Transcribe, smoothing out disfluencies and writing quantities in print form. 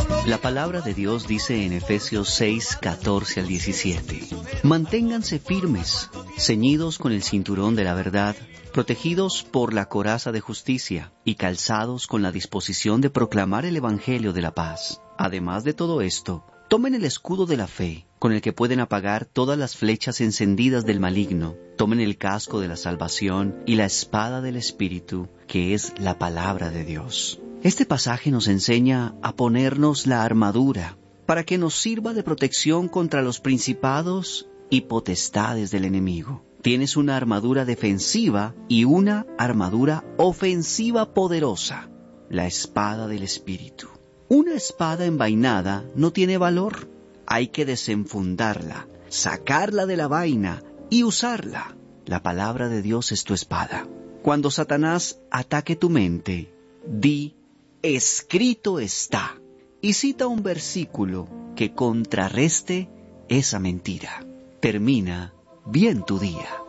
La palabra de Dios dice en Efesios 6, 14 al 17: Manténganse firmes, ceñidos con el cinturón de la verdad, protegidos por la coraza de justicia y calzados con la disposición de proclamar el Evangelio de la paz. Además de todo esto, tomen el escudo de la fe, con el que pueden apagar todas las flechas encendidas del maligno. Tomen el casco de la salvación y la espada del Espíritu, que es la palabra de Dios. Este pasaje nos enseña a ponernos la armadura para que nos sirva de protección contra los principados y potestades del enemigo. Tienes una armadura defensiva y una armadura ofensiva poderosa, la espada del Espíritu. Una espada envainada no tiene valor. Hay que desenfundarla, sacarla de la vaina y usarla. La palabra de Dios es tu espada. Cuando Satanás ataque tu mente, di: escrito está, y cita un versículo que contrarreste esa mentira. Termina bien tu día.